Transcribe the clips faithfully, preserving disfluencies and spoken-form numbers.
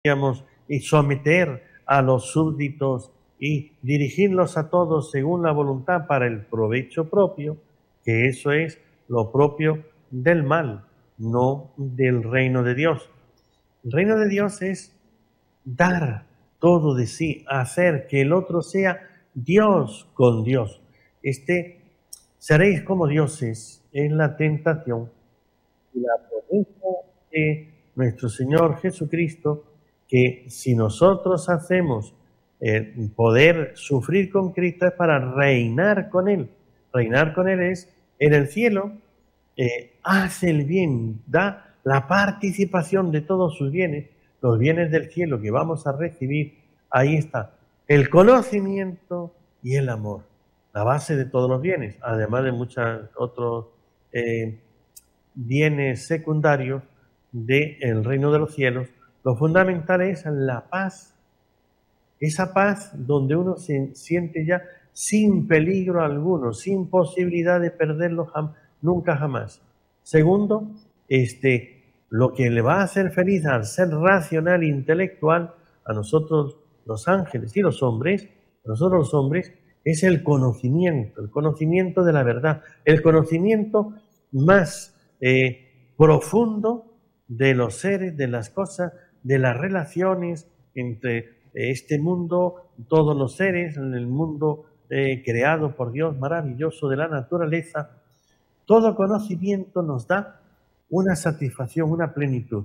digamos, y someter a los súbditos y dirigirlos a todos según la voluntad para el provecho propio, que eso es lo propio del mal, no del reino de Dios. El reino de Dios es dar todo de sí, hacer que el otro sea Dios con Dios. Este, seréis como dioses en la tentación y la promesa de nuestro Señor Jesucristo, que si nosotros hacemos eh, poder sufrir con Cristo es para reinar con Él. Reinar con Él es en el cielo, eh, hace el bien, da la participación de todos sus bienes, los bienes del cielo que vamos a recibir. Ahí está el conocimiento y el amor, la base de todos los bienes, además de muchos otros eh, bienes secundarios del reino de los cielos. Lo fundamental es la paz, esa paz donde uno se siente ya sin peligro alguno, sin posibilidad de perderlo jam nunca jamás. Segundo, este, lo que le va a hacer feliz al ser racional e intelectual, a nosotros los ángeles y los hombres, a nosotros los hombres, es el conocimiento, el conocimiento de la verdad, el conocimiento más eh, profundo de los seres, de las cosas, de las relaciones entre este mundo, todos los seres, en el mundo eh, creado por Dios, maravilloso de la naturaleza. Todo conocimiento nos da una satisfacción, una plenitud.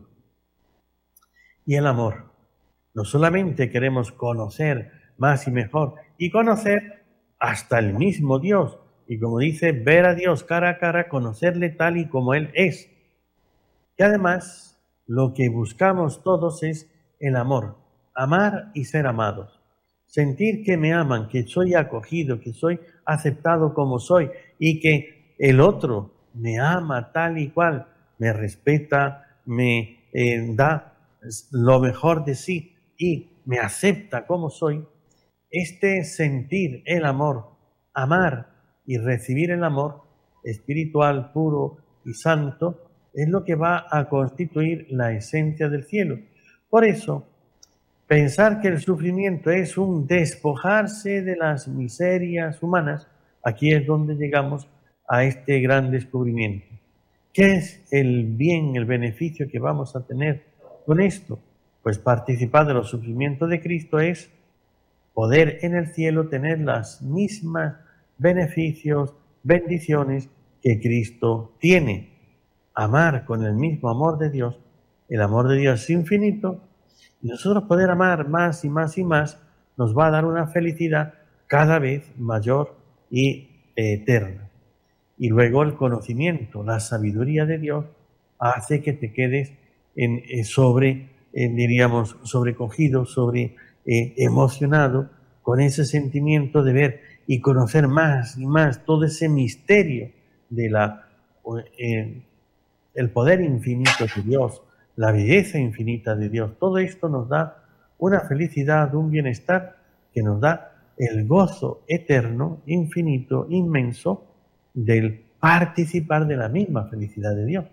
Y el amor. No solamente queremos conocer más y mejor, y conocer hasta el mismo Dios. Y como dice, ver a Dios cara a cara, conocerle tal y como Él es. Y además, lo que buscamos todos es el amor. Amar y ser amados. Sentir que me aman, que soy acogido, que soy aceptado como soy y que el otro me ama tal y cual, me respeta, me eh, da lo mejor de sí y me acepta como soy. Este sentir el amor, amar y recibir el amor espiritual, puro y santo, es lo que va a constituir la esencia del cielo. Por eso, pensar que el sufrimiento es un despojarse de las miserias humanas, aquí es donde llegamos a este gran descubrimiento. ¿Qué es el bien, el beneficio que vamos a tener con esto? Pues participar de los sufrimientos de Cristo es poder en el cielo tener las mismas beneficios, bendiciones que Cristo tiene. Amar con el mismo amor de Dios, el amor de Dios es infinito, y nosotros poder amar más y más y más nos va a dar una felicidad cada vez mayor y eterna. Y luego el conocimiento, la sabiduría de Dios hace que te quedes en, eh, sobre, eh, diríamos, sobrecogido, sobre eh, emocionado con ese sentimiento de ver y conocer más y más todo ese misterio de la eh, el poder infinito de Dios, la belleza infinita de Dios. Todo esto nos da una felicidad, un bienestar que nos da el gozo eterno, infinito, inmenso del participar de la misma felicidad de Dios.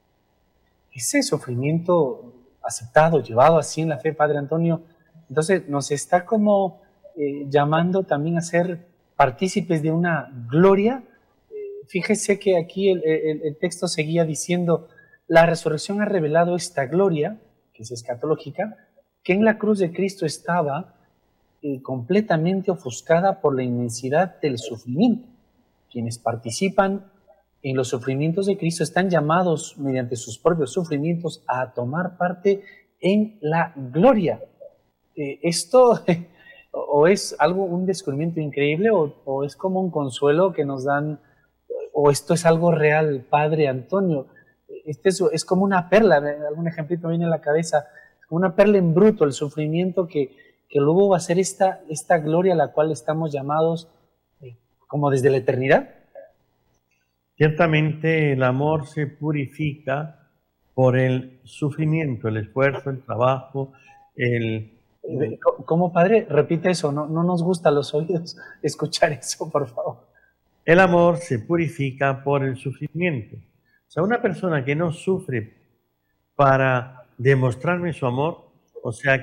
Ese sufrimiento aceptado, llevado así en la fe, Padre Antonio, entonces nos está como eh, llamando también a ser partícipes de una gloria. Eh, fíjese que aquí el, el, el texto seguía diciendo, la resurrección ha revelado esta gloria, que es escatológica, que en la cruz de Cristo estaba eh, completamente ofuscada por la inmensidad del sufrimiento. Quienes participan en los sufrimientos de Cristo están llamados mediante sus propios sufrimientos a tomar parte en la gloria. Eh, esto o es algo, un descubrimiento increíble o, o es como un consuelo que nos dan, o esto es algo real, Padre Antonio. Este es, es como una perla, algún ejemplito me viene a la cabeza, una perla en bruto, el sufrimiento que, que luego va a ser esta, esta gloria a la cual estamos llamados eh, como desde la eternidad. Ciertamente el amor se purifica por el sufrimiento, el esfuerzo, el trabajo, el... ¿Cómo, padre? Repite eso, no, no nos gusta a los oídos escuchar eso, por favor. El amor se purifica por el sufrimiento. O sea, una persona que no sufre para demostrarme su amor, O sea